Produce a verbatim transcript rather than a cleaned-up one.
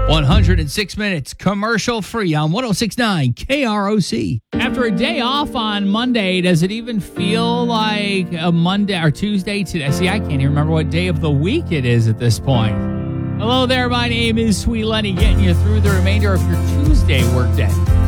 one hundred six minutes commercial free on one oh six point nine K R O C. After a day off on Monday, does it even feel like a Monday or Tuesday today? See, I can't even remember what day of the week it is at this point. Hello there, my name is Sweet Lenny, getting you through the remainder of your Tuesday workday.